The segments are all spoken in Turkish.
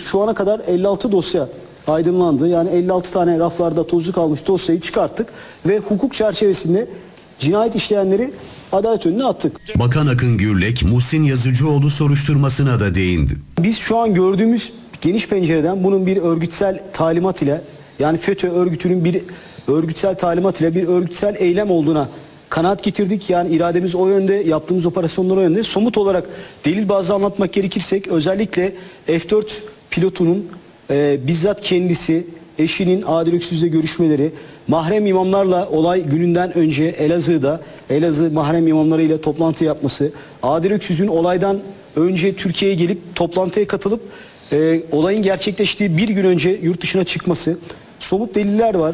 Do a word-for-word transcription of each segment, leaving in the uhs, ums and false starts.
Şu ana kadar elli altı dosya aydınlandı. Yani elli altı tane raflarda tozu kalmış dosyayı çıkarttık ve hukuk çerçevesinde cinayet işleyenleri adalet önüne attık. Bakan Akın Gürlek, Muhsin Yazıcıoğlu soruşturmasına da değindi. Biz şu an gördüğümüz geniş pencereden bunun bir örgütsel talimat ile, yani FETÖ örgütünün bir örgütsel talimat ile bir örgütsel eylem olduğuna kanaat getirdik. Yani irademiz o yönde, yaptığımız operasyonlar o yönde. Somut olarak delil bazlı anlatmak gerekirsek özellikle F dört pilotunun e, bizzat kendisi, eşinin Adil Öksüz'le görüşmeleri, mahrem imamlarla olay gününden önce Elazığ'da Elazığ mahrem imamlarıyla toplantı yapması, Adil Öksüz'ün olaydan önce Türkiye'ye gelip toplantıya katılıp e, olayın gerçekleştiği bir gün önce yurt dışına çıkması, somut deliller var.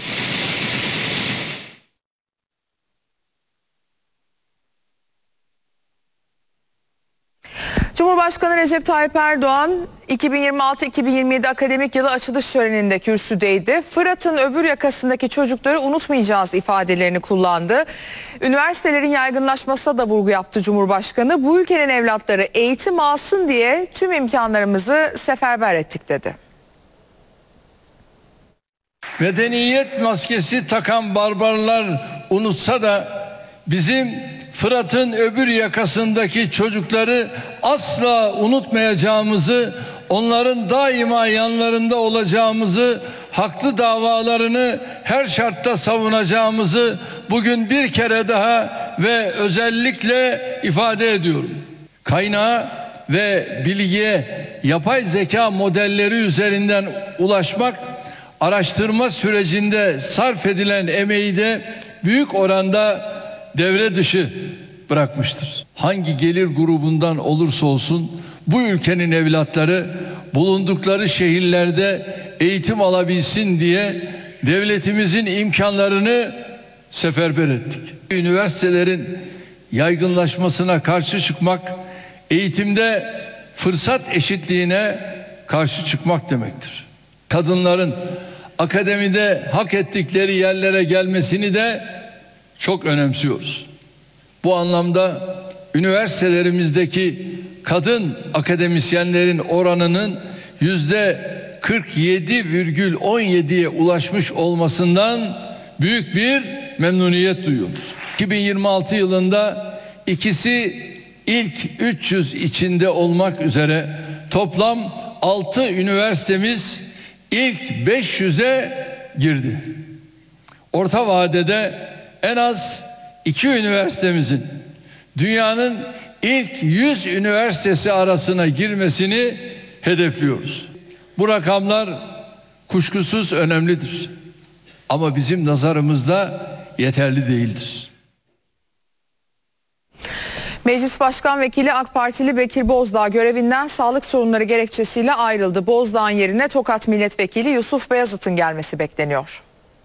Cumhurbaşkanı Recep Tayyip Erdoğan iki bin yirmi altı iki bin yirmi yedi akademik yılı açılış töreninde kürsüdeydi. Fırat'ın öbür yakasındaki çocukları unutmayacağız ifadelerini kullandı. Üniversitelerin yaygınlaşmasına da vurgu yaptı Cumhurbaşkanı. Bu ülkenin evlatları eğitim alsın diye tüm imkanlarımızı seferber ettik dedi. Medeniyet maskesi takan barbarlar unutsa da bizim Fırat'ın öbür yakasındaki çocukları asla unutmayacağımızı, onların daima yanlarında olacağımızı, haklı davalarını her şartta savunacağımızı bugün bir kere daha ve özellikle ifade ediyorum. Kaynağa ve bilgiye yapay zeka modelleri üzerinden ulaşmak, araştırma sürecinde sarf edilen emeği de büyük oranda devre dışı bırakmıştır. Hangi gelir grubundan olursa olsun bu ülkenin evlatları bulundukları şehirlerde eğitim alabilsin diye devletimizin imkanlarını seferber ettik. Üniversitelerin yaygınlaşmasına karşı çıkmak, eğitimde fırsat eşitliğine karşı çıkmak demektir. Kadınların akademide hak ettikleri yerlere gelmesini de çok önemsiyoruz. Bu anlamda üniversitelerimizdeki kadın akademisyenlerin oranının yüzde kırk yedi virgül on yediye ulaşmış olmasından büyük bir memnuniyet duyuyoruz. iki bin yirmi altı yılında ikisi ilk üç yüz içinde olmak üzere toplam altı üniversitemiz ilk beş yüze girdi. Orta vadede en az iki üniversitemizin dünyanın ilk yüz üniversitesi arasına girmesini hedefliyoruz. Bu rakamlar kuşkusuz önemlidir. Ama bizim nazarımızda yeterli değildir. Meclis Başkan Vekili AK Partili Bekir Bozdağ görevinden sağlık sorunları gerekçesiyle ayrıldı. Bozdağ'ın yerine Tokat Milletvekili Yusuf Beyazıt'ın gelmesi bekleniyor.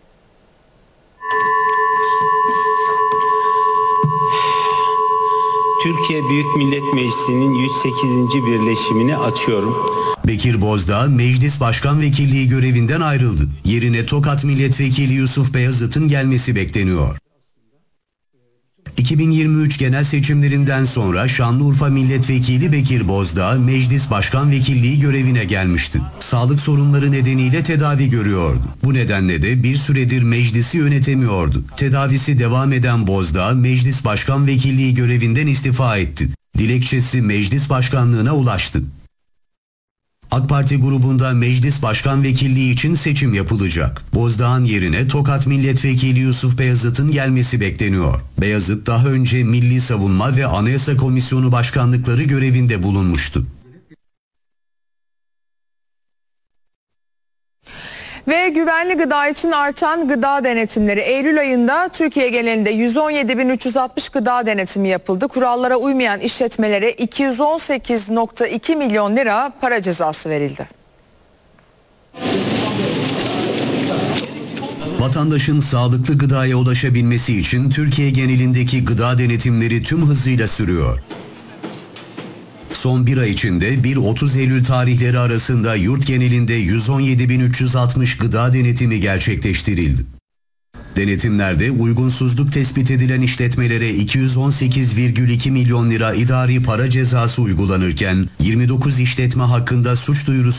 Türkiye Büyük Millet Meclisi'nin yüz sekizinci birleşimini açıyorum. Bekir Bozdağ Meclis Başkan Vekilliği görevinden ayrıldı. Yerine Tokat Milletvekili Yusuf Beyazıt'ın gelmesi bekleniyor. iki bin yirmi üç genel seçimlerinden sonra Şanlıurfa Milletvekili Bekir Bozdağ Meclis Başkan Vekilliği görevine gelmişti. Sağlık sorunları nedeniyle tedavi görüyordu. Bu nedenle de bir süredir meclisi yönetemiyordu. Tedavisi devam eden Bozdağ Meclis Başkan Vekilliği görevinden istifa etti. Dilekçesi meclis başkanlığına ulaştı. AK Parti grubunda Meclis Başkan Vekilliği için seçim yapılacak. Bozdağ'ın yerine Tokat Milletvekili Yusuf Beyazıt'ın gelmesi bekleniyor. Beyazıt daha önce Milli Savunma ve Anayasa Komisyonu Başkanlıkları görevinde bulunmuştu. Ve güvenli gıda için artan gıda denetimleri. Eylül ayında Türkiye genelinde yüz on yedi bin üç yüz altmış gıda denetimi yapıldı. Kurallara uymayan işletmelere iki yüz on sekiz virgül iki milyon lira para cezası verildi. Vatandaşın sağlıklı gıdaya ulaşabilmesi için Türkiye genelindeki gıda denetimleri tüm hızıyla sürüyor. Son bir ay içinde bir otuz Eylül tarihleri arasında yurt genelinde yüz on yedi bin üç yüz altmış gıda denetimi gerçekleştirildi. Denetimlerde uygunsuzluk tespit edilen işletmelere iki yüz on sekiz virgül iki milyon lira idari para cezası uygulanırken yirmi dokuz işletme hakkında suç duyurusu